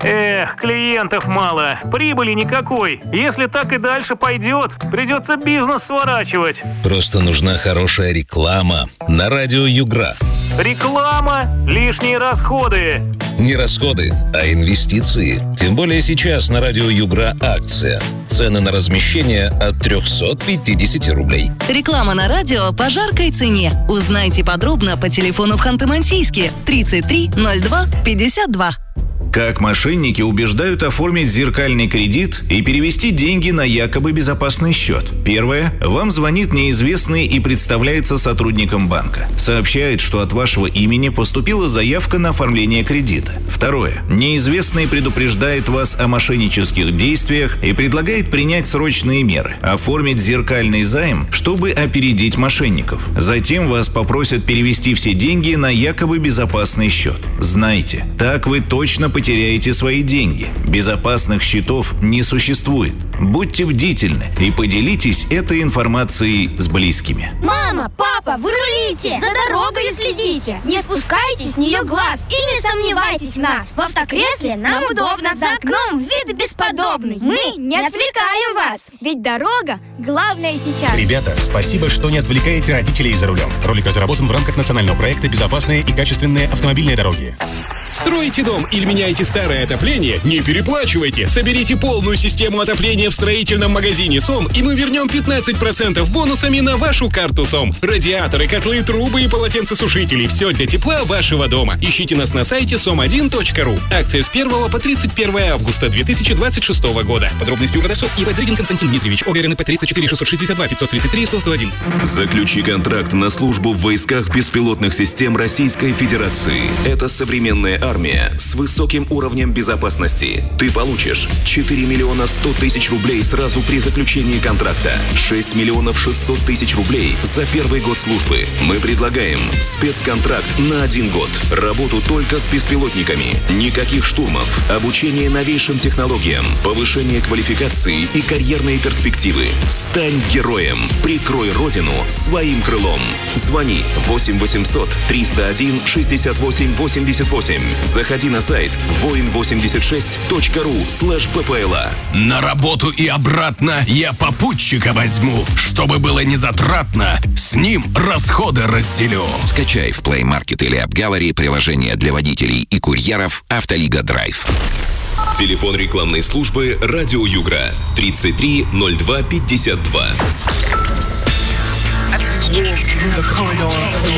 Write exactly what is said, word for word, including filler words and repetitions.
Эх, клиентов мало, прибыли никакой. Если так и дальше пойдет, придется бизнес сворачивать. Просто нужна хорошая реклама на радио Югра. Реклама, лишние расходы. Не расходы, а инвестиции. Тем более сейчас на радио Югра акция. Цены на размещение от триста пятьдесят рублей. Реклама на радио по жаркой цене. Узнайте подробно по телефону в Ханты-Мансийске тридцать три ноль два пятьдесят два. Как мошенники убеждают оформить зеркальный кредит и перевести деньги на якобы безопасный счет. Первое. Вам звонит неизвестный и представляется сотрудником банка. Сообщает, что от вашего имени поступила заявка на оформление кредита. Второе. Неизвестный предупреждает вас о мошеннических действиях и предлагает принять срочные меры. Оформить зеркальный займ, чтобы опередить мошенников. Затем вас попросят перевести все деньги на якобы безопасный счет. Знайте, так вы точно потеряете свои деньги. Безопасных счетов не существует. Будьте бдительны и поделитесь этой информацией с близкими. Мама, папа, вы рулите! За дорогой следите! Не спускайте с нее глаз и не сомневайтесь в нас! В автокресле нам удобно, за окном вид бесподобный. Мы не отвлекаем вас, ведь дорога главное сейчас. Ребята, спасибо, что не отвлекаете родителей за рулем. Ролик разработан в рамках национального проекта «Безопасные и качественные автомобильные дороги». Строите дом или меняете старое отопление? Не переплачивайте! Соберите полную систему отопления в строительном магазине СОМ, и мы вернем пятнадцать процентов бонусами на вашу карту СОМ. Радиаторы, котлы, трубы и полотенцесушители – все для тепла вашего дома. Ищите нас на сайте сом один точка ру. Акция с первого по тридцать первое августа две тысячи двадцать шестого года. Подробности у продавцов. ИП Дрыгин Константин Дмитриевич. ОГРНП триста четыре шестьсот шестьдесят два пятьсот тридцать три сто один. Заключи контракт на службу в войсках беспилотных систем Российской Федерации. Это современная армия с высоким уровнем безопасности. Ты получишь четыре миллиона сто тысяч рублей сразу при заключении контракта, шесть миллионов шестьсот тысяч рублей за первый год службы. Мы предлагаем спецконтракт на один год. Работу только с беспилотниками. Никаких штурмов. Обучение новейшим технологиям. Повышение квалификации и карьерные перспективы. Стань героем. Прикрой родину своим крылом. Звони восемь восемьсот триста один шестьдесят восемь восемьдесят восемь. Заходи на сайт воин восемьдесят шесть точка ру слэш ППЛА. На работу и обратно я попутчика возьму, чтобы было незатратно. С ним расходы разделю. Скачай в Play Market или App Gallery приложение для водителей и курьеров «Автолига Драйв». Телефон рекламной службы «Радио Югра» тридцать три ноль два пятьдесят два.